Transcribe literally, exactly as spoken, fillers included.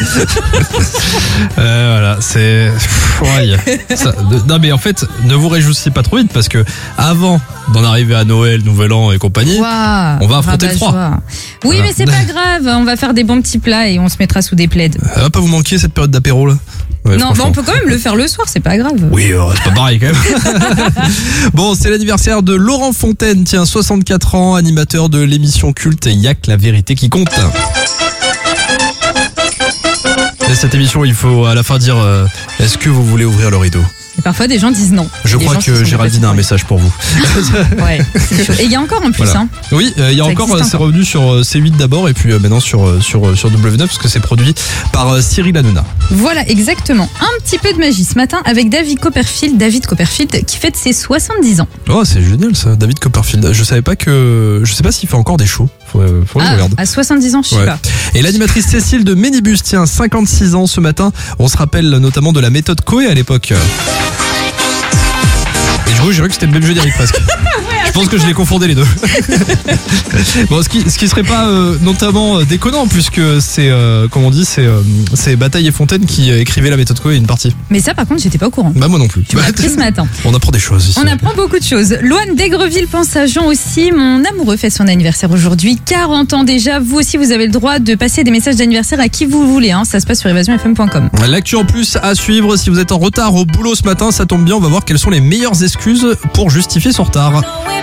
euh, voilà, c'est... Ouais, ça... Non mais en fait, ne vous réjouissez pas trop vite parce que avant d'en arriver à Noël, Nouvel An et compagnie, wow, on va affronter le froid. Joie. Oui, voilà. Mais c'est pas grave, on va faire des bons petits plats et on se mettra sous des plaids. Ça va pas vous manquer cette période d'apéro là? Ouais, non, bah on peut quand même le faire le soir, c'est pas grave. Oui, euh, c'est pas pareil quand même. Bon, c'est l'anniversaire de Laurent Fontaine, tiens, soixante-quatre ans, animateur de l'émission culte Y'a que la vérité qui compte. Et cette émission, il faut à la fin dire euh, est-ce que vous voulez ouvrir le rideau? Et parfois des gens disent non. Je des crois que Géraldine a un message pour vous. Ouais, c'est chaud. Et il y a encore en plus, voilà. hein. Oui, il euh, y a ça encore, c'est encore. revenu sur C huit d'abord et puis euh, maintenant sur, euh, sur, sur W neuf parce que c'est produit par euh, Cyril Hanouna. Voilà, exactement. Un petit peu de magie ce matin avec David Copperfield, David Copperfield qui fête ses soixante-dix ans. Oh, c'est génial ça, David Copperfield. Je savais pas que, je sais pas s'il fait encore des shows. Faut, euh, faut que ah, je regarde. À soixante-dix ans, je sais ouais. pas. Et l'animatrice Cécile de Ménibus, tiens, cinquante-six ans ce matin. On se rappelle notamment de la méthode Coé à l'époque. Et du coup, j'ai cru que c'était le même jeu d'Eric presque. Je pense que je les confondais les deux. Bon, ce qui, ce qui serait pas euh, notamment euh, déconnant puisque c'est, euh, comme on dit, c'est, euh, c'est Bataille et Fontaine qui euh, écrivaient la méthode Coé une partie. Mais ça, par contre, j'étais pas au courant. Bah moi non plus. Tu m'as appris ce matin. On apprend des choses ici. On apprend beaucoup de choses. Loane d'Aigreville pense à Jean aussi. Mon amoureux fait son anniversaire aujourd'hui. quarante ans déjà. Vous aussi, vous avez le droit de passer des messages d'anniversaire à qui vous voulez. Hein. Ça se passe sur évasion f m point com. L'actu en plus à suivre. Si vous êtes en retard au boulot ce matin, ça tombe bien. On va voir quelles sont les meilleures excuses pour justifier son retard.